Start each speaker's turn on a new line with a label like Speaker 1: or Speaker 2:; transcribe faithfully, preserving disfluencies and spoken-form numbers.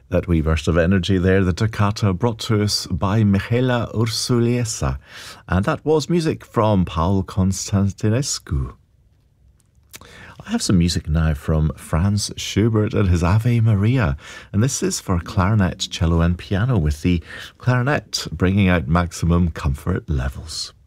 Speaker 1: That wee burst of energy there, the toccata brought to us by Michela Ursuliesa. And that was music from Paul Constantinescu. I have some music now from Franz Schubert and his Ave Maria. And this is for clarinet, cello and piano, with the clarinet bringing out maximum comfort levels.